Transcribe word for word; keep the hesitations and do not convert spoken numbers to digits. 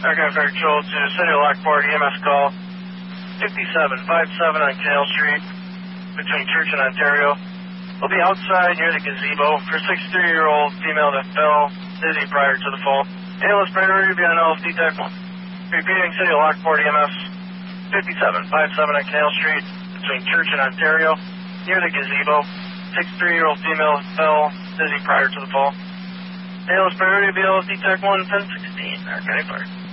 Archive Fire Patrol to City of Lockport, E M S call fifty-seven fifty-seven on Canal Street between Church and Ontario. We'll be outside near the gazebo for sixty-three-year-old female that fell dizzy prior to the fall. A L S priority will be on L F D Tech one. Repeating, City of Lockport, E M S fifty-seven fifty-seven on Canal Street between Church and Ontario near the gazebo. sixty-three-year-old female fell dizzy prior to the fall. A L S priority will be L F D Tech one ten sixteen. Archive Fire.